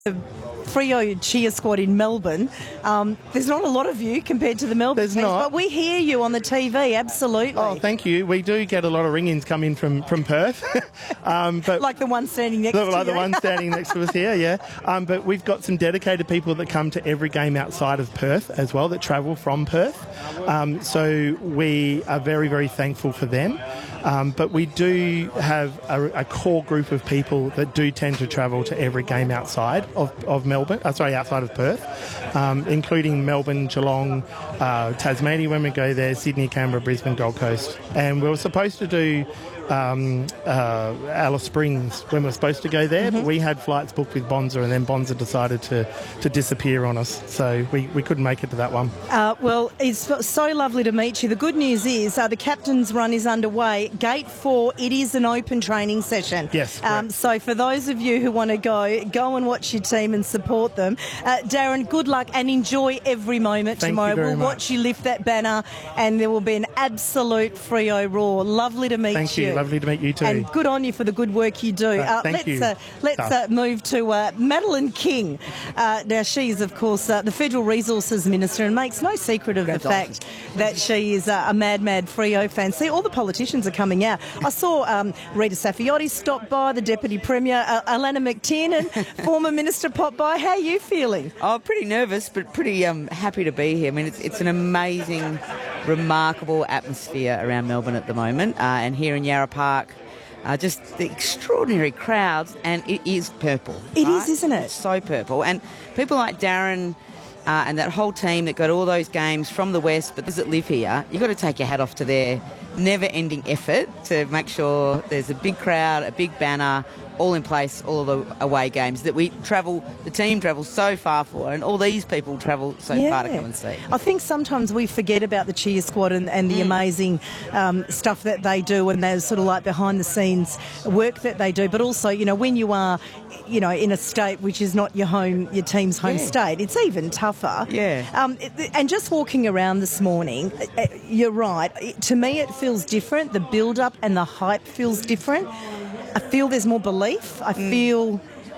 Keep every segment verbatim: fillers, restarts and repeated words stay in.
The Freo cheer squad in Melbourne. Um, there's not a lot of you compared to the Melbourne There's teams, not. but we hear you on the T V, absolutely. Oh, thank you. We do get a lot of ring-ins come in from, from Perth. um, but Like the one standing next the, to like you. the one standing next to us here, yeah. Um, but we've got some dedicated people that come to every game outside of Perth as well, that travel from Perth. Um, so we are very, very thankful for them. Um, but we do have a, a core group of people that do tend to travel to every game outside of, of Melbourne, uh, sorry, outside of Perth, um, including Melbourne, Geelong, uh, Tasmania when we go there, Sydney, Canberra, Brisbane, Gold Coast. And we were supposed to do um, uh, Alice Springs when we were supposed to go there, mm-hmm. but we had flights booked with Bonza, and then Bonza decided to, to disappear on us. So we, we couldn't make it to that one. Uh, well, it's so lovely to meet you. The good news is uh, the captain's run is underway. Gate four, it is an open training session. Yes. Um, so for those of you who want to go, go and watch your team and support them. Uh, Darren, good luck and enjoy every moment Thank tomorrow. you very we'll much. watch you lift that banner, and there will be an absolute Freo roar. Lovely to meet Thank you. you. Lovely to meet you too. And good on you for the good work you do. Uh, thank let's you. Uh, let's uh, move to uh, Madeline King. Uh, now, she is, of course, uh, the Federal Resources Minister, and makes no secret of the fact that she is uh, a mad, mad Freo fan. See, all the politicians are coming out. I saw um, Rita Saffioti stop by, the Deputy Premier, uh, Alana McTiernan, former Minister, pop by. How are you feeling? Oh, pretty nervous, but pretty um, happy to be here. I mean, it's, it's an amazing, remarkable atmosphere around Melbourne at the moment, uh, and here in Yarra Park. Uh, just the extraordinary crowds, and it is purple. It right? is, isn't it? It's so purple. And people like Darren uh, and that whole team that go to all those games from the West, but those that live here, you've got to take your hat off to their never-ending effort to make sure there's a big crowd, a big banner, all in place, all of the away games that we travel, the team travels so far for, and all these people travel so yeah. far to come and see. I think sometimes we forget about the cheer squad and, and the mm. amazing um, stuff that they do, and there's sort of like behind the scenes work that they do. But also, you know, when you are, you know, in a state which is not your home, your team's home yeah. state, it's even tougher. Yeah. Um, and just walking around this morning, you're right. To me, it feels different. The build-up and the hype feels different. I feel there's more belief. I feel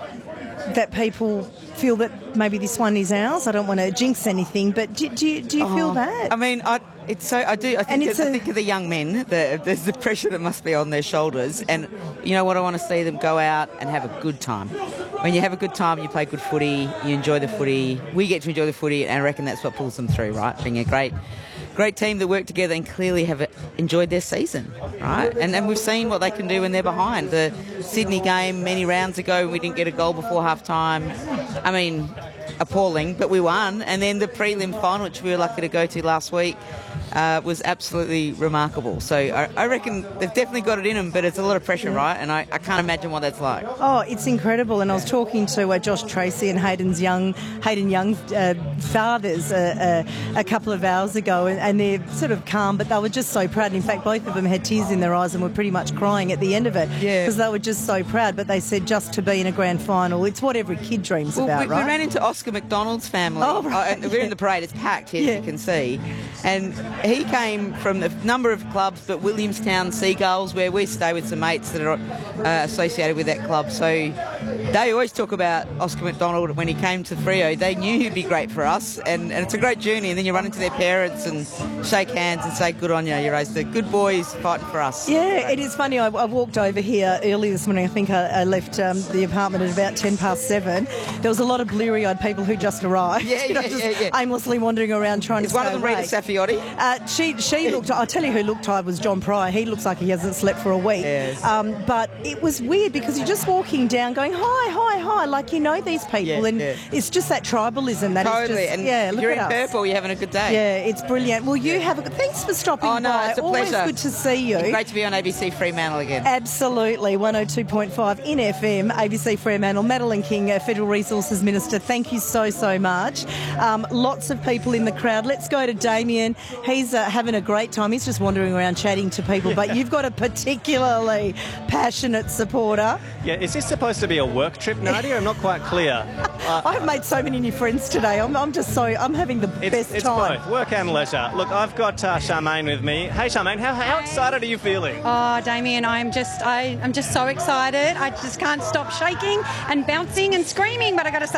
that people feel that maybe this one is ours. I don't want to jinx anything, but do, do, you, do you oh, feel that? I mean, I, it's so I do. I think, And it's I a- think of the young men. The, there's the pressure that must be on their shoulders, and you know what? I want to see them go out and have a good time. When you have a good time, you play good footy, you enjoy the footy. We get to enjoy the footy, and I reckon that's what pulls them through, right? Being a great. Great team that work together and clearly have enjoyed their season, right? And and we've seen what they can do when they're behind. The Sydney game many rounds ago, we didn't get a goal before half time. I mean, appalling, but we won. And then the prelim final, which we were lucky to go to last week, uh, was absolutely remarkable. So I, I reckon they've definitely got it in them, but it's a lot of pressure, right? And I, I can't imagine what that's like. Oh, it's incredible. And I was talking to uh, Josh Tracy and Hayden's young, Hayden Young's uh, fathers uh, uh, a couple of hours ago, and, and they're sort of calm, but they were just so proud. And in fact, both of them had tears in their eyes and were pretty much crying at the end of it, Yeah. because they were just so proud. But they said just to be in a grand final, it's what every kid dreams Well, about, we, right? we ran into Oscar McDonald's family. Oh, right. Uh, we're in the parade. It's packed here, Yeah. as you can see. And he came from a number of clubs, but Williamstown Seagulls, where we stay with some mates that are uh, associated with that club. So they always talk about Oscar McDonald when he came to Freo. They knew he'd be great for us, and, and it's a great journey. And then you run into their parents and shake hands and say, good on you, you raised the good boys fighting for us. Yeah, it is funny. I, I walked over here early this morning. I think I, I left um, the apartment at about ten past seven. There was a lot of bleary-eyed people who just arrived. Yeah, you know, yeah, just yeah, yeah. aimlessly wandering around trying Is to one stay of them Rita awake. Saffioti? Uh, she she looked. I'll tell you who looked tired was John Pryor. He looks like he hasn't slept for a week. Yes. Um, but it was weird because you're just walking down, going hi, hi, hi, like you know these people, Yeah, and yeah. it's just that tribalism that is Totally. just And yeah. if Look you're at in us. purple, you're having a good day. Yeah, it's brilliant. Well, you have a good. Thanks for stopping Oh, no, by. it's a Always pleasure. good to see you. Great to be on A B C Fremantle again. Absolutely, one oh two point five in F M, A B C Fremantle. Madeline King, uh, Federal Resources Minister, thank you so, so much. Um, lots of people in the crowd. Let's go to Damien. He's uh, having a great time. He's just wandering around chatting to people, but you've got a particularly passionate supporter. Yeah, is this supposed to be a work trip, Nadia? I'm not quite clear. Uh, I've made so many new friends today. I'm, I'm just so, I'm having the it's best it's time. both, work and leisure. Look, I've got uh, Charmaine with me. Hey, Charmaine, how, how excited are you feeling? Oh, Damien, I'm just, I, I'm just so excited. I just can't stop shaking and bouncing and screaming, but I got to say,